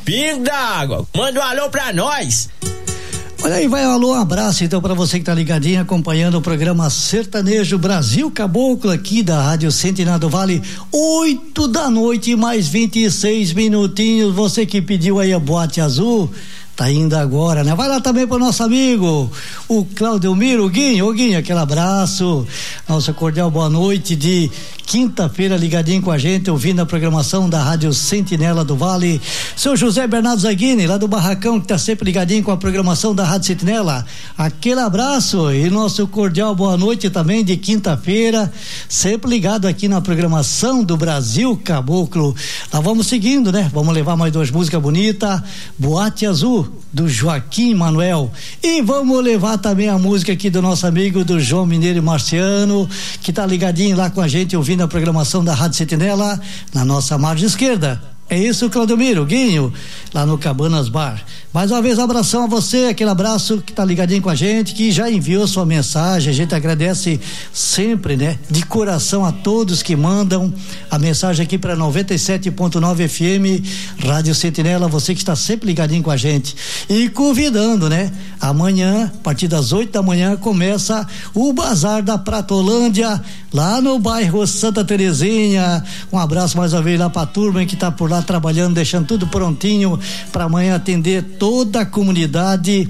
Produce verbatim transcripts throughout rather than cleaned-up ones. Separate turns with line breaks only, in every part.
Pingo d'água, manda um alô pra nós.
Olha aí, vai um alô, um abraço então pra você que tá ligadinho acompanhando o programa Sertanejo Brasil Caboclo aqui da Rádio Centenário do Vale, oito da noite mais vinte e seis minutinhos. Você que pediu aí a Boate Azul, tá indo agora, né? Vai lá também pro nosso amigo, o Claudelmiro, o Guinho, o Guinho, aquele abraço, nossa cordial boa noite de quinta-feira ligadinho com a gente, ouvindo a programação da Rádio Sentinela do Vale. Seu José Bernardo Zaguini, lá do Barracão, que tá sempre ligadinho com a programação da Rádio Sentinela, aquele abraço e nosso cordial boa noite também de quinta-feira, sempre ligado aqui na programação do Brasil Caboclo. Nós vamos seguindo, né? Vamos levar mais duas músicas bonitas, Boate Azul, do Joaquim Manuel, e vamos levar também a música aqui do nosso amigo do João Mineiro e Marciano, que tá ligadinho lá com a gente, ouvindo a programação da Rádio Sentinela na nossa margem esquerda. É isso, Claudomiro, Guinho, lá no Cabanas Bar. Mais uma vez, um abração a você, aquele abraço que tá ligadinho com a gente, que já enviou sua mensagem. A gente agradece sempre, né? De coração a todos que mandam a mensagem aqui para noventa e sete ponto nove F M, Rádio Sentinela, você que está sempre ligadinho com a gente. E convidando, né? Amanhã, a partir das oito da manhã, começa o Bazar da Pratolândia, lá no bairro Santa Terezinha. Um abraço mais uma vez lá pra turma que tá por lá trabalhando, deixando tudo prontinho para amanhã atender toda a comunidade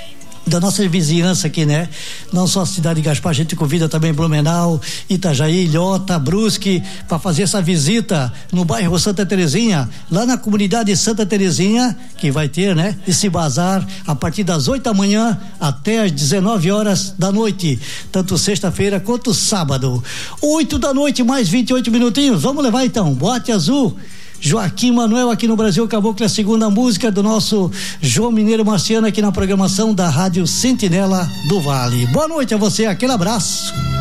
da nossa vizinhança aqui, né? Não só a cidade de Gaspar, a gente convida também Blumenau, Itajaí, Ilhota, Brusque, para fazer essa visita no bairro Santa Terezinha, lá na comunidade Santa Terezinha, que vai ter, né? Esse bazar a partir das oito da manhã até as dezenove horas da noite, tanto sexta-feira quanto sábado. Oito da noite mais vinte e oito minutinhos. Vamos levar então, Boate Azul, Joaquim Manuel aqui no Brasil Caboclo, a segunda música do nosso João Mineiro Marciano aqui na programação da Rádio Sentinela do Vale. Boa noite a você, aquele abraço.